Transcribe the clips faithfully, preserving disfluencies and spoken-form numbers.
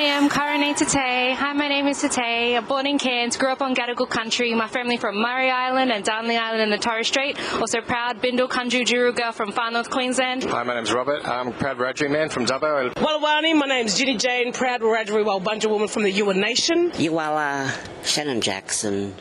am Karane Tatay. Hi, my name is Tatay. I'm born in Cairns, grew up on Gadigal country. My family from Murray Island and Darnley Island in the Torres Strait. Also proud Bindal Kunju Juru girl from far north Queensland. Hi, my name's Robert. I'm a proud Wiradjuri man from Dubbo. Walawani, my name's Ginny Jane, proud Wiradjuri Walbunja woman from the Yuin Nation. Yuwala, Shannon Jackson,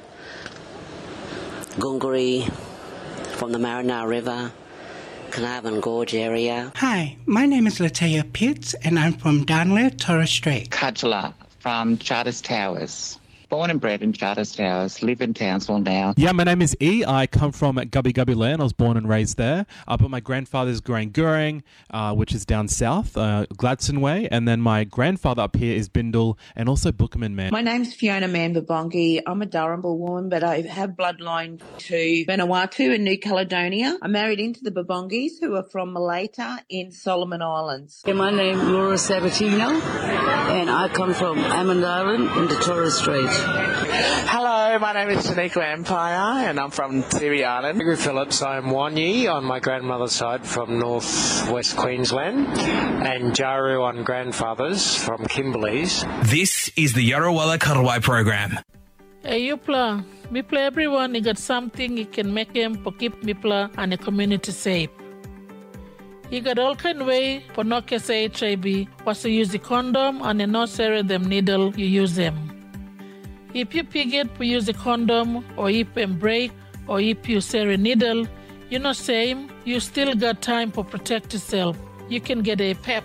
Gungari from the Marinara River, Carnarvon Gorge area. Hi, my name is Latea Pitts and I'm from Darnley, Torres Strait. Kajala from Charters Towers. Born and bred in Charters Towers, live in Townsville now. Yeah, my name is E. I come from Gubbi Gubbi land. I was born and raised there. Uh, but my grandfather's Gurang, uh, which is down south, uh, Gladstone Way. And then my grandfather up here is Bindal and also Bookerman man. My name's Fiona Manbabongi. I'm a Durrumble woman, but I have bloodline to Vanuatu in New Caledonia. I'm married into the Babongis, who are from Malaita in Solomon Islands. Yeah, my name's Laura Sabatino, and I come from Ammon Island in the Torres Strait. Hello, my name is Tanika Empire and I'm from Tiwi Island. Gregory Phillips, I'm Wanyi on my grandmother's side from northwest Queensland and Jaru on grandfather's from Kimberley's. This is the Yarawala Karawai program. Hey, Yupla, Mipla everyone, you got something you can make him for keep Mipla and the community safe. You got all kind of way for not get H I V, was to use the condom and the not serve them needle, you use them. If you piget to use a condom, or if you break, or if you say a needle, you know same, you still got time to protect yourself. You can get a PEP.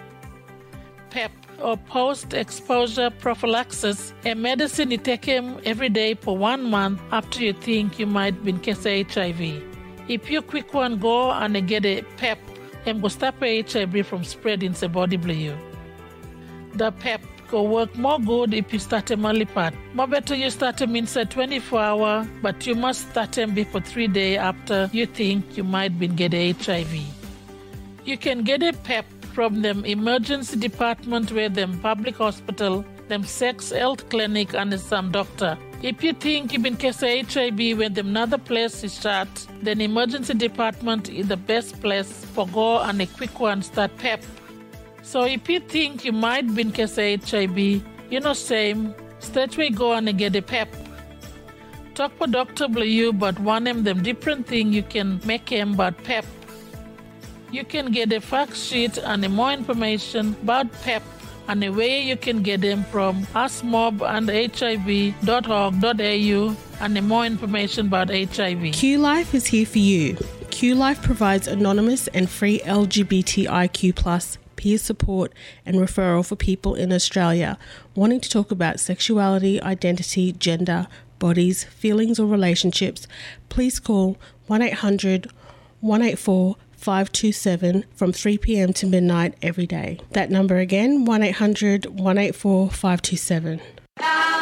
PEP, or post-exposure prophylaxis, a medicine you take him every day for one month after you think you might be case H I V. If you quick one go and get a PEP, it will stop H I V from spreading the body blue. The PEP go work more good if you start them early part. More better you start them inside twenty-four hours, but you must start them before three days after you think you might be get H I V. You can get a PEP from them emergency department where them public hospital, them sex health clinic and some doctor. If you think you've been case H I V when them another place is shut, then emergency department is the best place for go and a quick one start PEP. So if you think you might be in case H I V, you know same, straight away go and get a PEP. Talk to Doctor W about one of them different thing you can make him about PEP. You can get a fact sheet and more information about PEP and the way you can get them from asmob and H I V dot org dot A U and more information about H I V. Q Life is here for you. Q Life provides anonymous and free L G B T I Q plus peer support and referral for people in Australia wanting to talk about sexuality, identity, gender, bodies, feelings or relationships. Please call one eight hundred one eight four five two seven from three p.m. to midnight every day. That number again, one eight hundred one eight four five two seven.